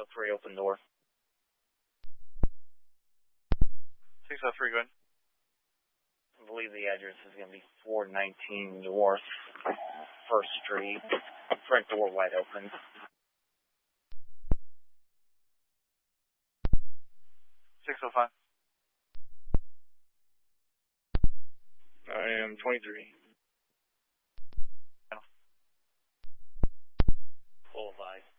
603, open door. 603, go ahead. I believe the address is going to be 419 North 1st Street. Front door wide open. 605. I am 23. Boulevard.